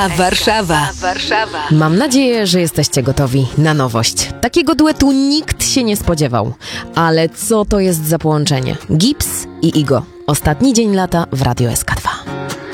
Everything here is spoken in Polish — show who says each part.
Speaker 1: Warszawa.
Speaker 2: Mam nadzieję, że jesteście gotowi na nowość. Takiego duetu nikt się nie spodziewał. Ale co to jest za połączenie? Gips i Igo. Ostatni dzień lata w Radio SK.